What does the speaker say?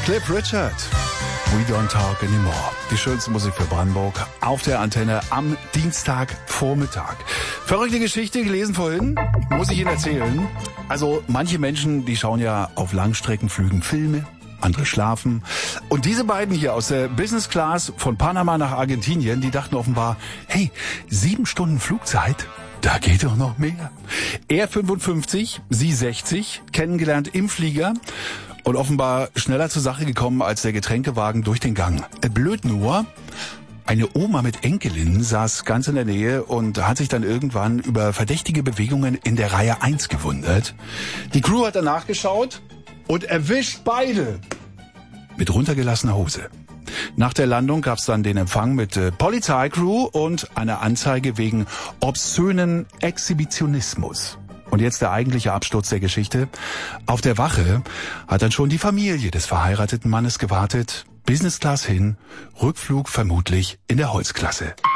Cliff Richard. We don't talk anymore. Die schönste Musik für Brandenburg auf der Antenne am Dienstagvormittag. Verrückte Geschichte gelesen vorhin, muss ich Ihnen erzählen. Also manche Menschen, die schauen ja auf Langstreckenflügen Filme, andere schlafen. Und diese beiden hier aus der Business Class von Panama nach Argentinien, die dachten offenbar, hey, 7 Stunden Flugzeit? Da geht doch noch mehr. Er 55, sie 60, kennengelernt im Flieger und offenbar schneller zur Sache gekommen als der Getränkewagen durch den Gang. Blöd nur, eine Oma mit Enkelin saß ganz in der Nähe und hat sich dann irgendwann über verdächtige Bewegungen in der Reihe 1 gewundert. Die Crew hat danach geschaut und erwischt beide mit runtergelassener Hose. Nach der Landung gab's dann den Empfang mit Polizeicrew und einer Anzeige wegen obszönen Exhibitionismus. Und jetzt der eigentliche Absturz der Geschichte. Auf der Wache hat dann schon die Familie des verheirateten Mannes gewartet. Business Class hin, Rückflug vermutlich in der Holzklasse.